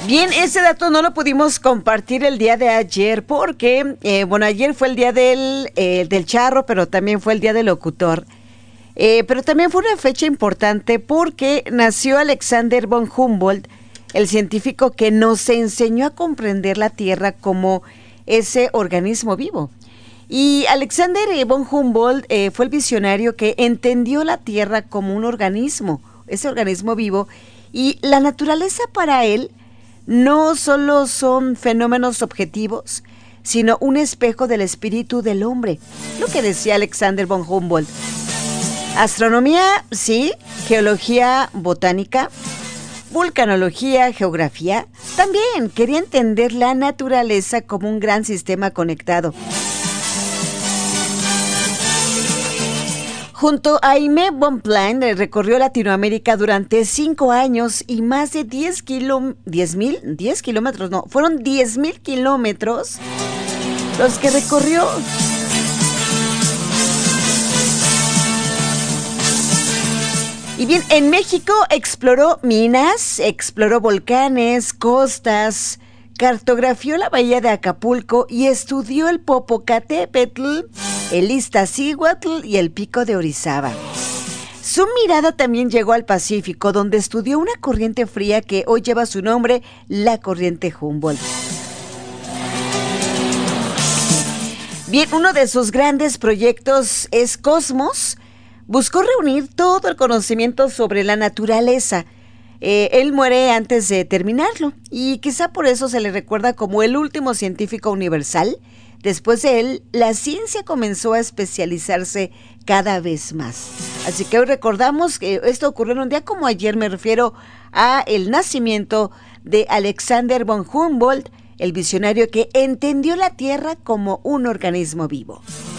Bien, ese dato no lo pudimos compartir el día de ayer porque, ayer fue el día del charro, pero también fue el día del locutor. Pero también fue una fecha importante porque nació Alexander von Humboldt, el científico que nos enseñó a comprender la Tierra como ese organismo vivo. Y Alexander von Humboldt fue el visionario que entendió la Tierra como un organismo, ese organismo vivo, y la naturaleza para él no solo son fenómenos objetivos, sino un espejo del espíritu del hombre, lo que decía Alexander von Humboldt. Astronomía, sí, geología, botánica, vulcanología, geografía, también quería entender la naturaleza como un gran sistema conectado. Junto a Aimé Bonpland recorrió Latinoamérica durante 5 años y más de 10 kilómetros, no, fueron 10,000 kilómetros los que recorrió. Y bien, en México exploró minas, exploró volcanes, costas, cartografió la bahía de Acapulco y estudió el Popocatépetl, el Iztaccíhuatl y el Pico de Orizaba. Su mirada también llegó al Pacífico, donde estudió una corriente fría que hoy lleva su nombre, la corriente Humboldt. Bien, uno de sus grandes proyectos es Cosmos. Buscó reunir todo el conocimiento sobre la naturaleza. Él muere antes de terminarlo y quizá por eso se le recuerda como el último científico universal. Después de él, la ciencia comenzó a especializarse cada vez más. Así que hoy recordamos que esto ocurrió en un día como ayer, me refiero a el nacimiento de Alexander von Humboldt, el visionario que entendió la Tierra como un organismo vivo.